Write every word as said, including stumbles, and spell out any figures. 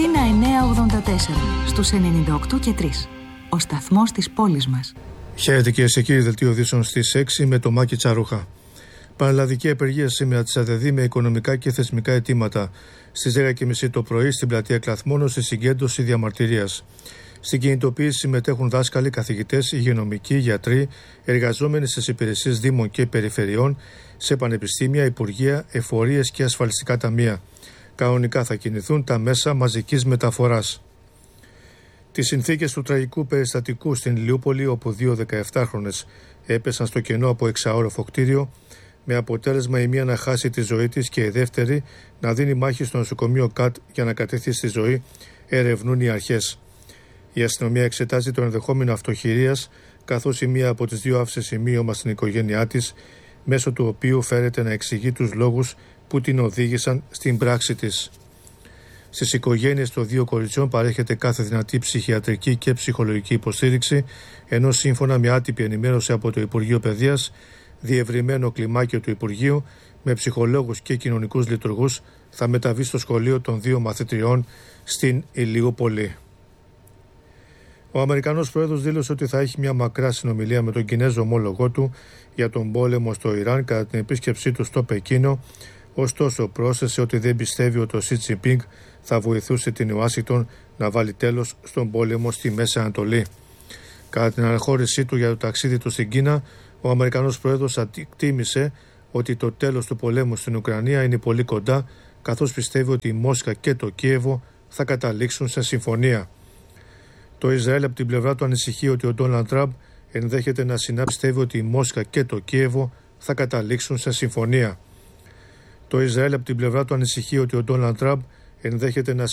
Αθήνα εννιακόσια ογδόντα τέσσερα, στους ενενήντα οκτώ και τρία. Ο σταθμός της πόλης μας. Χαίρετε κυρίες και κύριοι, δελτίο ειδήσεων στις έξι με το Μάκη Τσαρούχα. Πανελλαδική απεργία σήμερα της ΑΔΕΔΗ με οικονομικά και θεσμικά αιτήματα. Στις δέκα και μισή το πρωί στην πλατεία Κλαθμόνος στη συγκέντρωση διαμαρτυρίας. Στην κινητοποίηση συμμετέχουν δάσκαλοι, καθηγητές, υγειονομικοί, γιατροί, εργαζόμενοι στις υπηρεσίες δήμων και περιφερειών, σε πανεπιστήμια, υπουργεία, εφορίες και ασφαλιστικά ταμεία. Κανονικά θα κινηθούν τα μέσα μαζικής μεταφοράς. Τις συνθήκες του τραγικού περιστατικού στην Ηλιούπολη, όπου δύο δεκαεπτάχρονες έπεσαν στο κενό από εξαόροφο κτίριο, με αποτέλεσμα η μία να χάσει τη ζωή της και η δεύτερη να δίνει μάχη στο νοσοκομείο ΚΑΤ για να κατέχει στη ζωή, ερευνούν οι αρχές. Η αστυνομία εξετάζει το ενδεχόμενο αυτοχειρίας, καθώς η μία από τις δύο άφησε σημείωμα στην οικογένειά της, μέσω του οποίου φέρεται να εξηγεί τους λόγους που την οδήγησαν στην πράξη της. Στις οικογένειες των δύο κοριτσιών παρέχεται κάθε δυνατή ψυχιατρική και ψυχολογική υποστήριξη, ενώ σύμφωνα με άτυπη ενημέρωση από το Υπουργείο Παιδείας, διευρυμένο κλιμάκιο του Υπουργείου με ψυχολόγους και κοινωνικούς λειτουργούς θα μεταβεί στο σχολείο των δύο μαθητριών στην Ηλιούπολη. Ο Αμερικανός Πρόεδρος δήλωσε ότι θα έχει μια μακρά συνομιλία με τον Κινέζο ομόλογό του για τον πόλεμο στο Ιράν κατά την επίσκεψή του στο Πεκίνο, ωστόσο πρόσθεσε ότι δεν πιστεύει ότι ο Σι Τζινπίνγκ θα βοηθούσε την Ουάσιγκτον να βάλει τέλος στον πόλεμο στη Μέση Ανατολή. Κατά την αναχώρησή του για το ταξίδι του στην Κίνα, ο Αμερικανός Πρόεδρος εκτίμησε ότι το τέλος του πολέμου στην Ουκρανία είναι πολύ κοντά, καθώς πιστεύει ότι η Μόσχα και το Κίεβο θα καταλήξουν σε συμφωνία. Το Ισραήλ από την πλευρά του ανησυχεί ότι ο Ντόναλντ Τραμπ ενδέχεται να συναπιστεύει ότι η Μόσχα και το Κίεβο θα καταλήξουν σε συμφωνία. Το Ισραήλ από την πλευρά του ανησυχεί ότι ο Ντόναλντ Τραμπ ενδέχεται να